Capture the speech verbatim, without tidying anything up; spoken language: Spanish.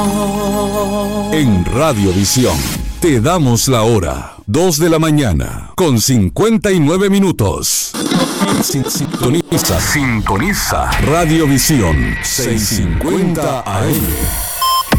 En Radiovisión te damos la hora, dos de la mañana, con cincuenta y nueve minutos. Sintoniza, sintoniza Radiovisión seiscientos cincuenta A M.